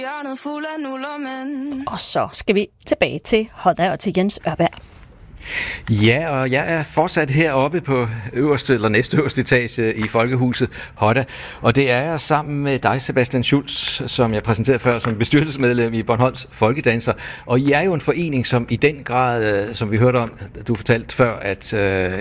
Og så skal vi tilbage til Hodda og til Jens Ørberg. Ja, og jeg er fortsat heroppe på øverste eller næstøverste etage i Folkehuset Hodda, og det er jeg sammen med dig, Sebastian Schulz, som jeg præsenterede før som bestyrelsesmedlem i Bornholms Folkedanser, og I er jo en forening, som i den grad, som vi hørte om, du fortalte før, at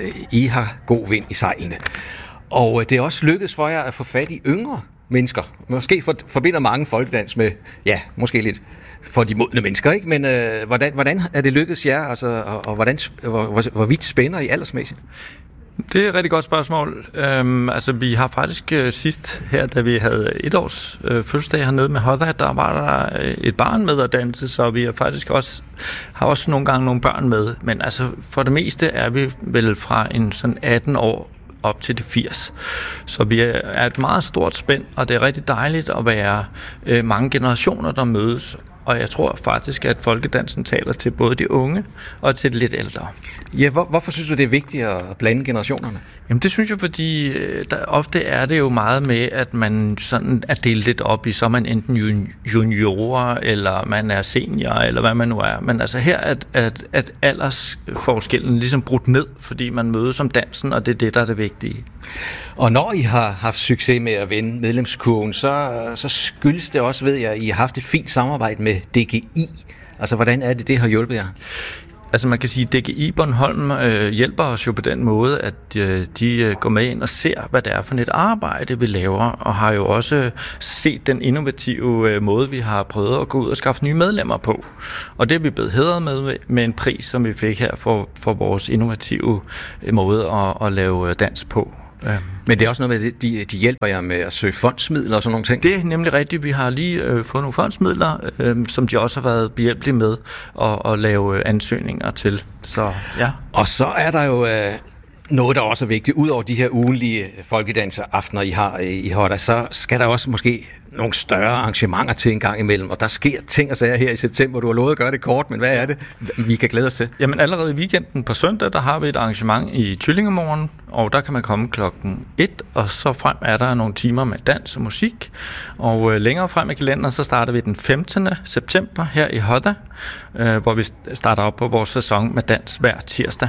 I har god vind i sejlene. Og det er også lykkedes for jer at få fat i yngre mennesker. Måske forbinder mange folkedans med, ja, måske lidt for de modne mennesker, ikke? Men hvordan er det lykkedes jer, altså, og hvor vidt spænder I aldersmæssigt? Det er et rigtig godt spørgsmål. Altså, vi har faktisk sidst her, da vi havde 1 års fødselsdag hernede med Hodda, der var der et barn med at danse, så vi har faktisk også nogle gange nogle børn med. Men altså, for det meste er vi vel fra en sådan 18 år op til de 80. Så vi er et meget stort spænd, og det er rigtig dejligt at være mange generationer, der mødes. Og jeg tror faktisk, at folkedansen taler til både de unge og til de lidt ældre. Ja, hvorfor synes du, det er vigtigt at blande generationerne? Jamen det synes jeg, fordi ofte er det jo meget med, at man sådan er delt lidt op i, så er man enten juniorer, eller man er senior, eller hvad man nu er. Men altså her er aldersforskellen ligesom brudt ned, fordi man mødes om dansen, og det er det, der er det vigtige. Og når I har haft succes med at vende medlemskurven, så skyldes det også, ved jeg, at I har haft et fint samarbejde med DGI. Altså, hvordan er det har hjulpet jer? Altså man kan sige, at DGI Bornholm hjælper os jo på den måde, at de går med ind og ser, hvad det er for et arbejde, vi laver, og har jo også set den innovative måde, vi har prøvet at gå ud og skaffe nye medlemmer på. Og det er vi blevet hædret med en pris, som vi fik her for vores innovative måde at lave dans på. Men det er også noget med, at de hjælper jer med at søge fondsmidler og sådan nogle ting? Det er nemlig rigtigt. Vi har lige fået nogle fondsmidler, som de også har været behjælpelige med at lave ansøgninger til. Så, ja. Og så er der jo noget, der også er vigtigt. Udover de her ugenlige folkedanseraftener, I har i Hodda, så skal der også måske nogle større arrangementer til en gang imellem. Og der sker ting og sager her i september. Du har lovet at gøre det kort, men hvad er det, vi kan glæde os til? Jamen allerede i weekenden på søndag, der har vi et arrangement i Tvillingemorgen, og der kan man komme 1, og så frem er der nogle timer med dans og musik. Og længere frem i kalenderen, så starter vi den 15. september her i Hodda, hvor vi starter op på vores sæson med dans hver tirsdag.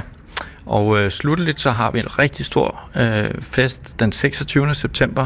Og slutteligt så har vi en rigtig stor fest den 26. september.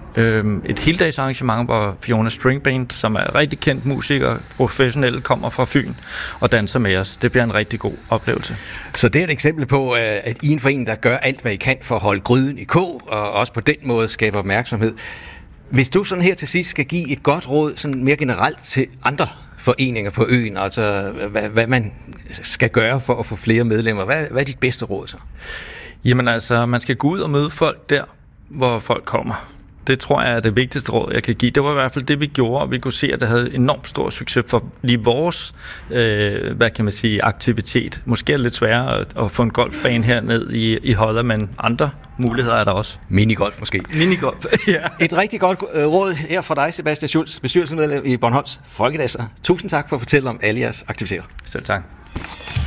Et heldags arrangement, hvor Fiona String Band, som er rigtig kendt musiker, professionelle, kommer fra Fyn og danser med os. Det bliver en rigtig god oplevelse. Så det er et eksempel på, at I en forening, der gør alt, hvad I kan for at holde gryden i kog, og også på den måde skaber opmærksomhed. Hvis du sådan her til sidst skal give et godt råd sådan mere generelt til andre foreninger på øen, altså hvad man skal gøre for at få flere medlemmer. Hvad er dit bedste råd så? Jamen altså, man skal gå ud og møde folk der, hvor folk kommer. Det tror jeg er det vigtigste råd, jeg kan give. Det var i hvert fald det, vi gjorde, og vi kunne se, at det havde enormt stor succes for lige vores, aktivitet. Måske er det lidt sværere at få en golfbane herned i Hodda, men andre muligheder er der også. Minigolf måske. Minigolf, ja. Et rigtig godt råd her fra dig, Sebastian Schulz, bestyrelsesmedlem i Bornholms Folkedanser. Tusind tak for at fortælle om alle jeres aktiviteter. Selv tak.